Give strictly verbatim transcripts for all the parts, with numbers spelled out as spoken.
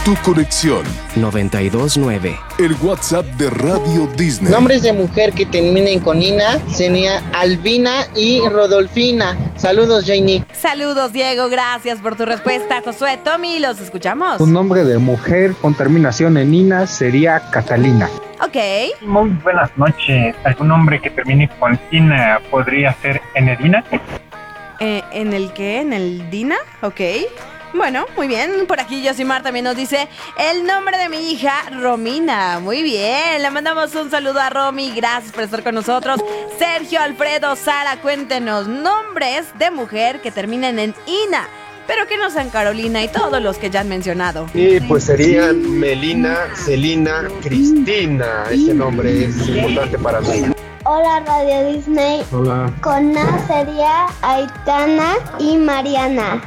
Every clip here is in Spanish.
tu conexión. noventa y dos nueve. El WhatsApp de Radio Disney. Nombres de mujer que terminen con Ina sería Albina y Rodolfina. Saludos, Janie. Saludos, Diego. Gracias por tu respuesta. Josué, Tommy, los escuchamos. Un nombre de mujer con terminación en Ina sería Catalina. Ok. Muy buenas noches. ¿Algún nombre que termine con Ina podría ser Enedina? Eh, ¿En el qué? ¿En el Dina? Ok. Bueno, muy bien. Por aquí Yosimar también nos dice el nombre de mi hija, Romina. Muy bien. Le mandamos un saludo a Romy. Gracias por estar con nosotros. Sergio, Alfredo, Sara, cuéntenos nombres de mujer que terminen en Ina, pero que no sean Carolina y todos los que ya han mencionado. Y pues serían Melina, Celina, Cristina. Ese nombre es importante para mí. Hola, Radio Disney. Hola. Con A sería Aitana y Mariana.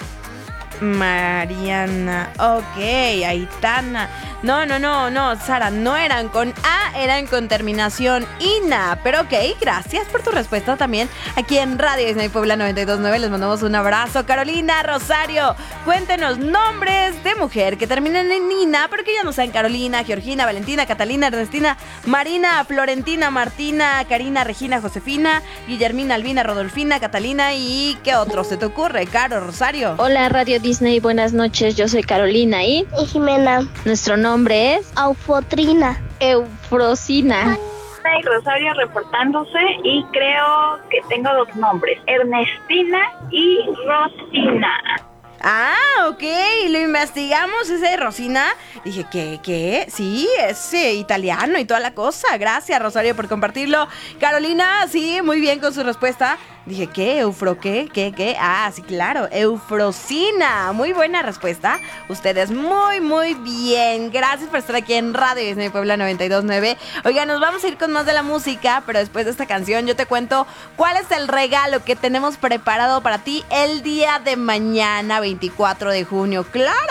Mariana, ok, Aitana. No, no, no, no, Sara, no eran con A, eran con terminación Ina. Pero ok, gracias por tu respuesta también. Aquí en Radio Disney Puebla noventa y dos nueve les mandamos un abrazo. Carolina, Rosario, cuéntenos nombres de mujer que terminen en Ina, pero que ya no sean Carolina, Georgina, Valentina, Catalina, Ernestina, Marina, Florentina, Martina, Karina, Regina, Josefina, Guillermina, Albina, Rodolfina, Catalina y ¿qué otro se te ocurre? Caro, Rosario. Hola, Radio Disney, buenas noches. Yo soy Carolina y... Y Jimena. Nuestro nombre es... Aufotrina. Eufrosina. Y Rosario reportándose y creo que tengo dos nombres, Ernestina y Rosina. Ah, ok, lo investigamos ese de Rosina. Dije, ¿qué? ¿Qué? Sí, es eh, italiano y toda la cosa. Gracias, Rosario, por compartirlo. Carolina, sí, muy bien con su respuesta. Dije, ¿qué? ¿Eufro qué? ¿Qué? ¿Qué? Ah, sí, claro, Eufrosina. Muy buena respuesta. Ustedes muy, muy bien. Gracias por estar aquí en Radio Disney Puebla noventa y dos nueve. Oiga, nos vamos a ir con más de la música, pero después de esta canción yo te cuento cuál es el regalo que tenemos preparado para ti el día de mañana, veinticuatro de junio. ¡Claro!